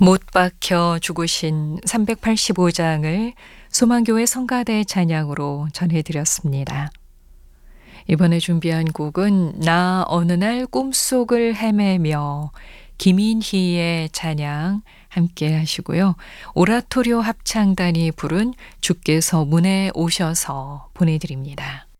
못 박혀 죽으신 385장을 소망교회 성가대 찬양으로 전해드렸습니다. 이번에 준비한 곡은 나 어느 날 꿈속을 헤매며 김인희의 찬양 함께 하시고요. 오라토리오 합창단이 부른 주께서 문에 오셔서 보내드립니다.